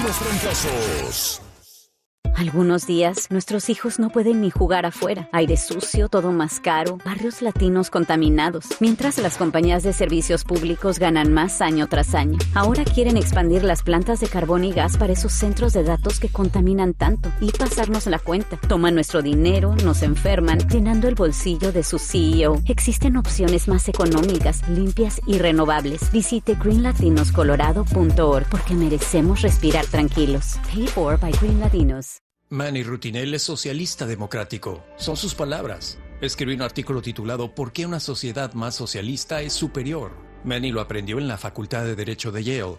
Los Trancazos. Algunos días, nuestros hijos no pueden ni jugar afuera. Aire sucio, todo más caro, barrios latinos contaminados. Mientras las compañías de servicios públicos ganan más año tras año. Ahora quieren expandir las plantas de carbón y gas para esos centros de datos que contaminan tanto y pasarnos la cuenta. Toman nuestro dinero, nos enferman, llenando el bolsillo de su CEO. Existen opciones más económicas, limpias y renovables. Visite greenlatinoscolorado.org porque merecemos respirar tranquilos. Paid for by Green Latinos. Manny Rutinel es socialista democrático. Son sus palabras. Escribió un artículo titulado ¿Por qué una sociedad más socialista es superior? Manny lo aprendió en la Facultad de Derecho de Yale